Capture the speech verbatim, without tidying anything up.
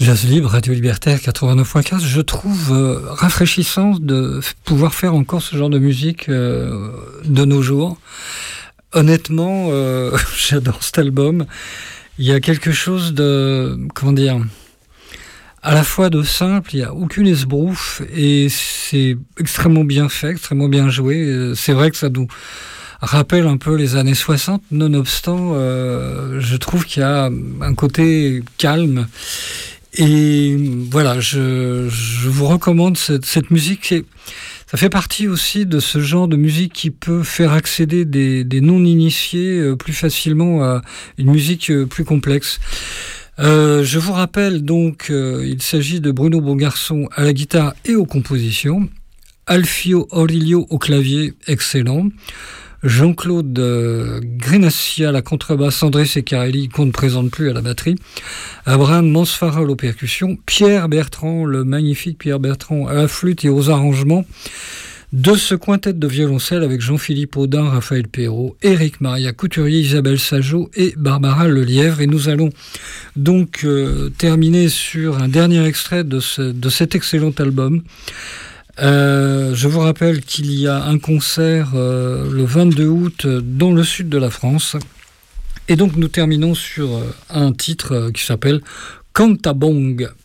Jazz Libre, Radio Libertaire quatre-vingt-neuf point quinze, je trouve euh, rafraîchissant de f- pouvoir faire encore ce genre de musique euh, de nos jours. Honnêtement, euh, j'adore cet album. Il y a quelque chose de, comment dire, à la fois de simple, il n'y a aucune esbrouffe et c'est extrêmement bien fait, extrêmement bien joué. C'est vrai que ça nous rappelle un peu les années soixante, nonobstant, euh, je trouve qu'il y a un côté calme. Et voilà, je, je vous recommande cette, cette musique. C'est, ça fait partie aussi de ce genre de musique qui peut faire accéder des, des non-initiés euh, plus facilement à une musique euh, plus complexe. Euh, je vous rappelle donc, euh, il s'agit de Bruno Bongarçon à la guitare et aux compositions, Alfio Aurilio au clavier, excellent, Jean-Claude euh, Grenassia à la contrebasse, André Ceccarelli qu'on ne présente plus à la batterie, Abraham Mansfarol aux percussions, Pierre Bertrand, le magnifique Pierre Bertrand à la flûte et aux arrangements de ce quintet de violoncelle avec Jean-Philippe Audin, Raphaël Perrault, Éric Maria Couturier, Isabelle Sajot et Barbara Lelièvre. Et nous allons donc euh, terminer sur un dernier extrait de, ce, de cet excellent album. Euh, je vous rappelle qu'il y a un concert euh, le vingt-deux août dans le sud de la France. Et donc nous terminons sur euh, un titre euh, qui s'appelle Cantabong.